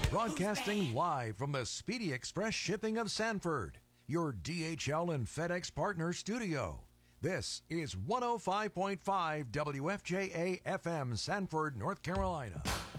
Broadcasting live from the Speedy Express Shipping of Sanford, your DHL and FedEx partner studio. This is 105.5 WFJA FM, Sanford, North Carolina.